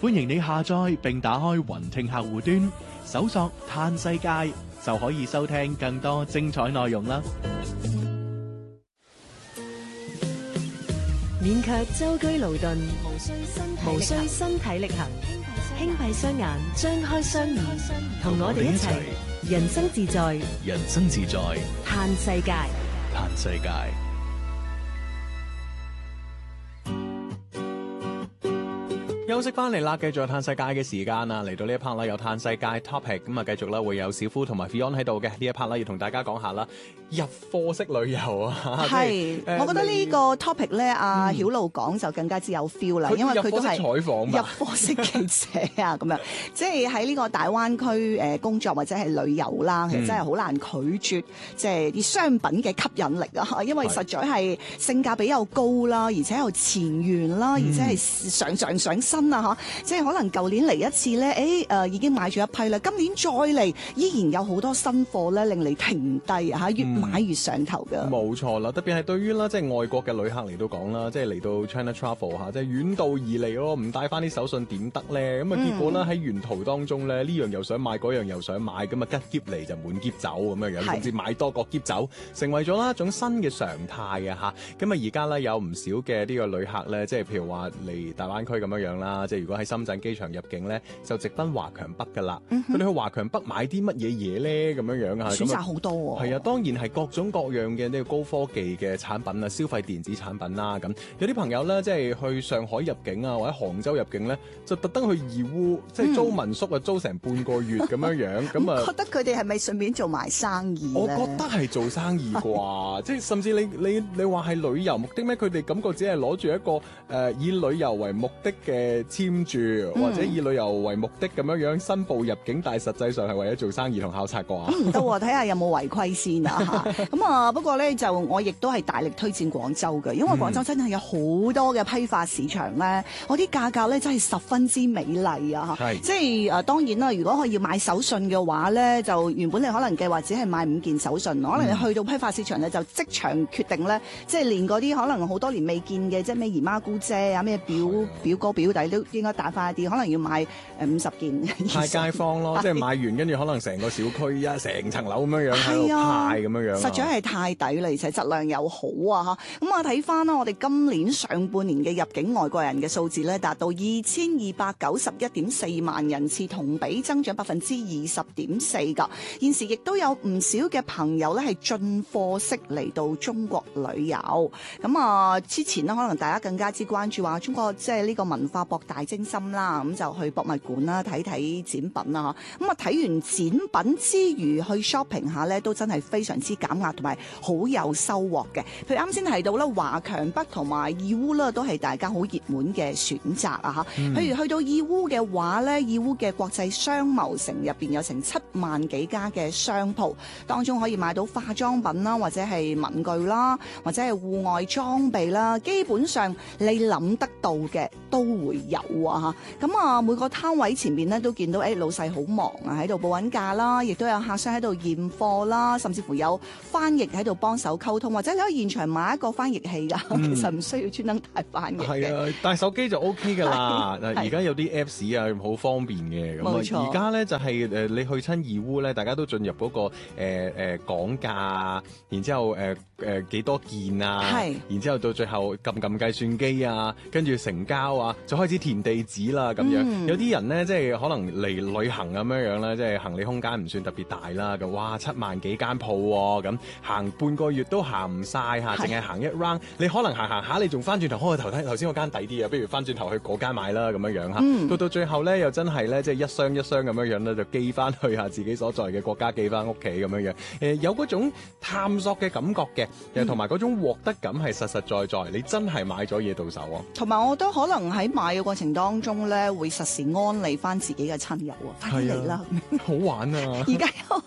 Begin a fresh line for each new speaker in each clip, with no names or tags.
歡迎你下載並打開雲聽客戶端，搜索嘆世界就可以收聽更多精彩內容啦。
免卻舟車勞頓，無需身體力行，輕閉雙眼，張開雙耳，同我哋一齊人生自在，
人生自在，
嘆世界。
嘆世界。
休息翻嚟啦，繼續嘆世界嘅時間啊！嚟到呢一 part 啦，有嘆世界 topic 咁啊，繼續啦會有小夫同埋 Fion 喺度嘅呢一 part 啦，要同大家講下啦，入貨式旅遊啊，
係，我覺得呢個 topic 咧，阿曉露講就更加之有 feel 啦，因為佢都係
採訪
入貨式記者啊，咁樣，即係喺呢個大灣區工作或者係旅遊啦，其實真係好難拒絕即係啲商品嘅吸引力啊，因為實在係性價比又高啦，而且又前沿啦，而且係常常上新啊嚇，即係可能舊年嚟一次咧，已經買咗一批啦，今年再嚟依然有好多新貨咧，令你停低啊嚇，越買越上頭㗎。
冇錯啦，特別係對於啦，即係外國嘅旅客嚟到講啦，即係嚟到 China Travel 嚇，即係遠道而嚟咯，唔帶翻啲手信點得咧？咁啊結果咧喺沿途當中咧，呢樣又想買，嗰樣又想買，咁啊吉喼嚟就滿喼走咁樣樣，甚至買多個喼走，成為咗啦一種新嘅常態啊嚇。咁啊而家咧有唔少嘅呢個旅客咧，即係譬如話嚟大灣區咁樣樣啦，即係如果喺深圳機場入境咧，就直奔華強北噶啦。佢哋去華強北買啲乜嘢嘢咧？咁樣樣啊，
選擇好多喎。
係啊，當然係各種各樣嘅呢個高科技嘅產品啊，消費電子產品啦。咁有啲朋友咧，即係去上海入境啊，或者杭州入境咧，就特登去義烏，即係租民宿啊，租成半個月咁樣樣。咁啊，
覺得佢哋係咪順便做埋生意咧？
我覺得係做生意啩，即係甚至你話係旅遊目的咩？佢哋感覺只係攞住一個以旅遊為目的嘅簽注，或者以旅遊為目的咁樣樣申報入境，但係實際上係為咗做生意同考察啩。
唔得喎，睇下有冇違規先啊嚇。咁啊，不過咧就我亦都係大力推薦廣州嘅，因為廣州真係有好多嘅批發市場咧，我啲價格咧真係十分之美麗啊嚇。即係當然啦，如果我要買手信嘅話咧，就原本你可能計劃只係買5件手信，可能你去到批發市場咧就即場決定咧，即係連嗰啲可能好多年未見嘅，即係咩姨媽姑姐啊、咩表哥表弟都應該帶翻一啲，可能要買50件。
派街坊咯，即係買完跟住可能成個小區成層樓咁樣樣喺度派咁樣樣，
實在係太抵啦，而且質量又好啊嚇。咁啊睇翻啦，我哋今年上半年嘅入境外國人嘅數字咧，達到2291.4萬人次，同比增長20.4%㗎。現時亦都有唔少嘅朋友咧係進貨式嚟到中國旅遊。咁啊，之前呢，可能大家更加之關注話中國即係呢個文化博大精深啦，咁就去博物館啦，睇睇展品啦。咁啊睇完展品之餘去 shopping 下咧，都真係非常之減壓同埋好有收穫嘅。譬如啱先提到啦，華強北同埋義烏啦，都係大家好熱門嘅選擇啊嚇。譬如去到義烏嘅話咧，義烏嘅國際商貿城入邊有成7萬幾家嘅商鋪，當中可以買到化妝品啦，或者係文具啦，或者係戶外裝備啦，基本上你諗得到嘅都會有啊嚇。咁啊，每個攤位前面咧都見到老細好忙啊，喺度報緊價啦，亦都有客商喺度驗貨啦，甚至乎有翻譯喺度幫手溝通，或者你可以現場買一個翻譯器㗎，其實唔需要專登帶翻譯嘅。
係啊，帶手機就 OK 㗎啦。而家有啲 Apps 啊，好方便嘅。
冇錯。
而家咧就係你去親義烏咧，大家都進入嗰個講價，然之後幾多件啊，然之後到最後撳計算機啊，跟住成交啊，就開始填地址啦咁樣。有啲人咧即係可能嚟旅行咁樣咧，即係行李空間唔算特別大啦。咁哇，7萬幾間鋪喎，咁行半個月都行唔晒嚇，淨係行一 round。你可能行下，你仲翻轉頭開個頭睇頭先嗰間抵啲啊，不如翻轉頭去嗰間買啦咁樣樣嚇。到最後咧，又真係咧，即係一箱一箱咁樣樣咧，就寄翻去下自己所在嘅國家，寄翻屋企咁樣樣。有嗰種探索嘅感覺嘅，同埋嗰種獲得感係實實在在，你真係買咗嘢到手啊！
同埋我覺得可能喺買嘅過程當中咧，會實時安利翻自己嘅親友啊，快啲嚟啦！
好玩啊！
而家有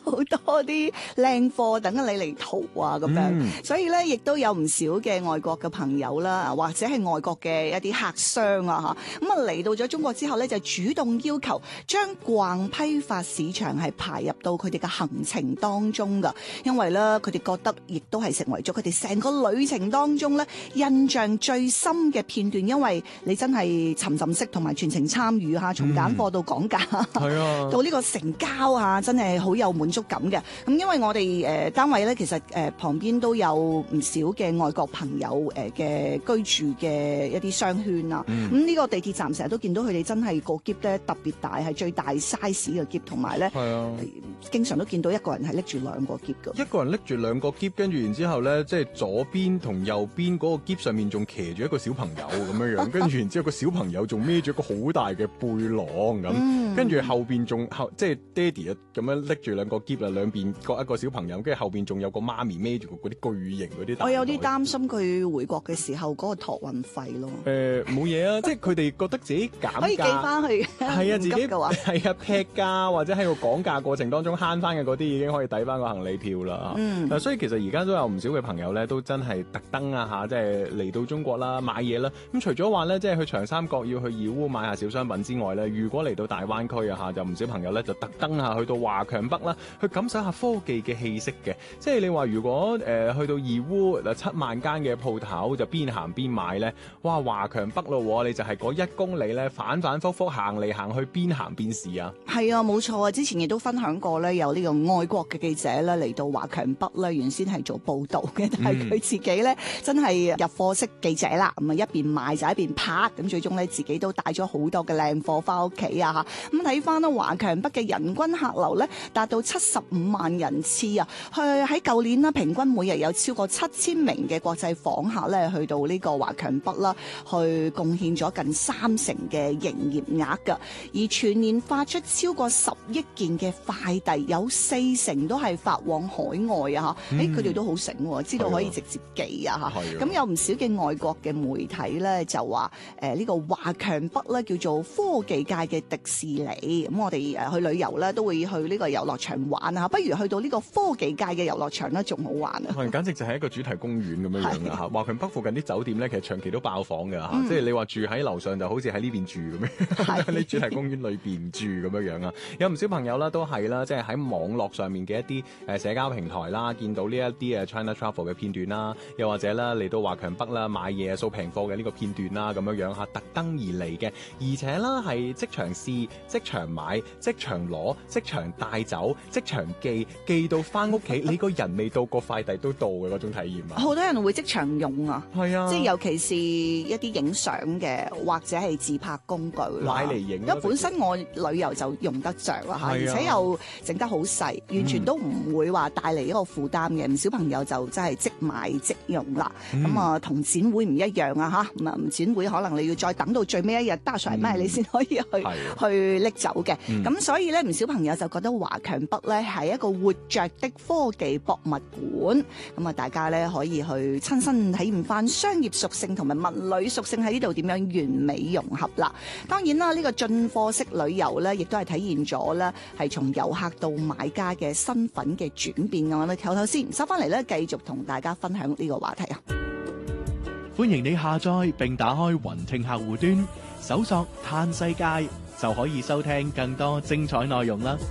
好多啲靚貨等緊你嚟淘啊咁樣，所以咧亦都有唔少嘅外國嘅朋友啦，或者係外國嘅一啲客商啊嚇，咁啊嚟到咗中國之後咧，就主動要求將逛批發市場係排入到佢哋嘅行程當中噶，因為咧佢哋覺得亦都係成為咗佢哋成個旅程當中咧印象最深嘅片段，因為你真係沉浸式同埋全程參與嚇，從揀貨到講價，到呢個成交嚇，真係好有滿足感嘅。咁因為我哋單位咧，其實旁邊都有唔少嘅外國朋友嘅居住嘅一啲商圈啊。咁呢個地鐵站成日都見到佢哋真係個篋咧特別大，係最大 size 嘅篋，同埋咧經常都見到一個人係拎住兩個篋嘅。
一個人拎住兩個篋，跟住然之後咧，即係左邊同右邊嗰個篋上面仲騎住一個小朋友咁樣樣，跟住然之後個小朋友仲孭住一個好大嘅背囊咁，跟住後邊仲即係爹哋啊咁樣拎住兩個篋啦，兩邊各一個小朋友，跟住後邊仲有個媽咪孭住嗰啲巨型嗰啲。
我有啲擔心佢回國嘅時候嗰個託運費咯。
冇嘢啊，即係佢哋覺得自己減價可以
寄翻去，
係啊，自己係啊劈價或者喺個講價過程當中慳翻嘅嗰啲已經可以抵翻個行李票啦。所以其實而家都有唔少嘅朋友咧，都真係特登啊嚇，即係嚟到中國啦買嘢啦。咁除咗話咧，即係去長三角要去義烏買下小商品之外咧，如果嚟到大灣區啊嚇，就唔少朋友咧就特登啊去到華強北啦，去感受下科技嘅氣息嘅。即係你話如果去到義烏嗱7萬間嘅鋪頭就邊行邊買咧，哇華強北咯，你就係嗰1公里咧反反覆覆行嚟行去邊行邊試啊！
係啊，冇錯啊！之前亦都分享過咧，有呢個外國嘅記者咧嚟到華強北咧，原先係做報導嘅，但係佢自己咧真係入貨式記者啦，咁啊一邊賣就一邊拍，咁最終咧自己都帶咗好多嘅靚貨翻屋企啊！咁睇翻咧華強北嘅人均客流咧達到75萬人次啊！喺舊年啦，平均每日有超過7000名嘅國際訪客咧去到呢個華強北啦，去貢獻咗近30%嘅營業額㗎。而全年發出超過10億件嘅快遞，有40%都係發往海外啊！佢哋都好醒喎，知道可以直接寄啊！咁有唔少嘅外國嘅媒體咧就話呢個華強北咧叫做科技界嘅迪士尼。咁我哋去旅遊咧都會去呢個遊樂場玩啊，不如去到呢個科技界嘅遊樂場咧仲好玩啊！
簡直就係一個主題公園咁樣樣啊！華強北附近啲酒店咧，其實長期都爆房㗎嚇，即係你話住喺樓上就好似喺呢邊住咁樣，你主題公園裏邊住咁樣樣啊！有唔少朋友啦都係啦，即係喺網絡上面嘅一啲社交平台啦，見到呢一啲China Travel 嘅片段啦，又或者啦嚟到華強北啦買嘢掃平貨嘅呢個片段啦，咁樣樣嚇特登而嚟嘅，而且啦係即場試、即場買、即場攞、即場帶走、即場寄到翻屋企，你個人未到個快遞都到嘅嗰種體驗啊！
好多人會即場用啊，
係啊，
即係尤其是一啲影相嘅或者係自拍工具
買嚟影，
因為本身我旅遊就用得着啦嚇，而且又整得好細，完全都唔會話帶嚟一個負擔嘅。唔少朋友就真係即買即用啦。咁啊，同展會唔一樣啊嚇。咁啊，展會可能你要再等到最尾一日大甩賣你先可以去拎走嘅。咁所以咧，唔少朋友就覺得華強北咧係一個活着的科技博物館。咁啊，大家咧可以去親身體驗翻商業屬性同埋文旅屬性喺呢度點樣完美融合啦。當然啦，呢個進貨式旅遊咧，亦都係體現咗咧係從遊客到買家嘅身份嘅轉變嘅。我哋唞唞先，收翻嚟咧，繼續同大家分享呢個話題啊！
歡迎你下載並打開雲聽客戶端，搜索嘆世界就可以收聽更多精彩內容啦！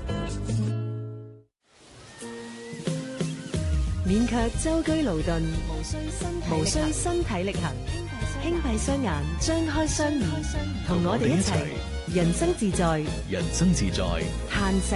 免卻舟車勞頓，無需身體力行，輕閉雙眼，張開雙耳，同我哋一齊人生自在，
人生自在，
嘆世